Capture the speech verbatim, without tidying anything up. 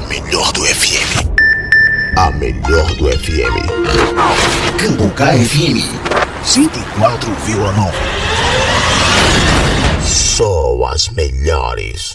melhor do F M. A melhor do F M. Cambucá F M cento e quatro vírgula nove. Só as melhores.